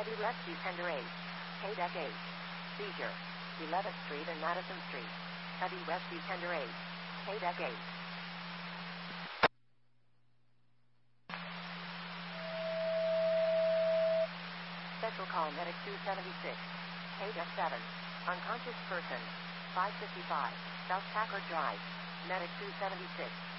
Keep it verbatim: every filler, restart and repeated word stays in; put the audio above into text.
Heavy Rescue Tender eight. K D E C eight. Seizure. eleventh Street and Madison Street. Heavy Rescue Tender eight. K D E C eight. Special call Medic two seventy-six. K D E C seven. Unconscious person. five fifty-five. South Packard Drive. Medic two seventy-six.